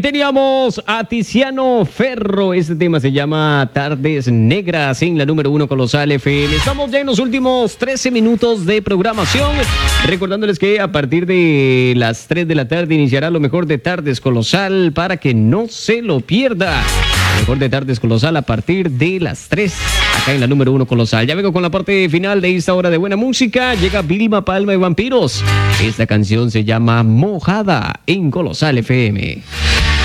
teníamos a Tiziano Ferro. Este tema se llama Tardes Negras en la número 1 Colosal FM. Estamos ya en los últimos 13 minutos de programación. Recordándoles que a partir de las 3 de la tarde iniciará lo mejor de Tardes Colosal para que no se lo pierda. Lo mejor de Tardes Colosal a partir de las 3, acá en la número 1 Colosal. Ya vengo con la parte final de esta hora de buena música. Llega Vilma Palma y Vampiros. Esta canción se llama Mojada en Colosal FM.